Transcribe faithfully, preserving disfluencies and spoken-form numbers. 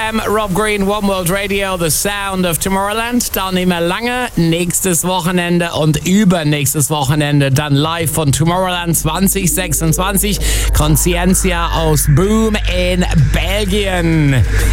M, Rob Green, One World Radio, The Sound of Tomorrowland. Dann immer lange, nächstes Wochenende und übernächstes Wochenende dann live von Tomorrowland zwanzig sechsundzwanzig. Conscientia aus Boom in Belgien.